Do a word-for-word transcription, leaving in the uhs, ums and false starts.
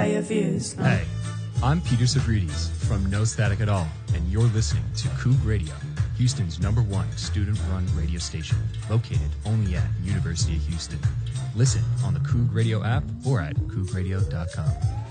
your fears. No. Hey, I'm Peter Savridis from No Static at All, and you're listening to Coug Radio, Houston's number one student-run radio station, located only at University of Houston. Listen on the Coug Radio app or at coug radio dot com.